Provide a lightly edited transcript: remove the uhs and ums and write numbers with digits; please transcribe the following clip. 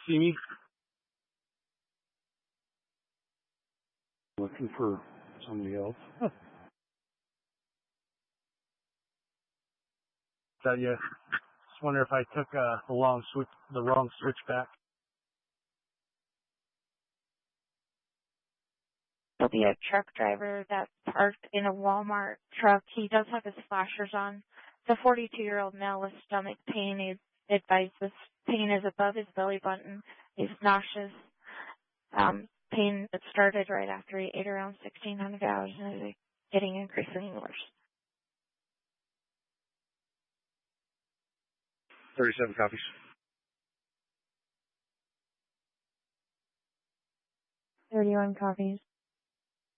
see me? Looking for somebody else. Is that you? Just wonder if I took the wrong switchback. There'll be a truck driver that's parked in a Walmart truck. He does have his flashers on. The 42-year-old male with stomach pain. He advised this pain is above his belly button. He's nauseous. Pain that started right after he ate around 1,600 hours and is getting increasingly worse. 37 copies. 31 copies.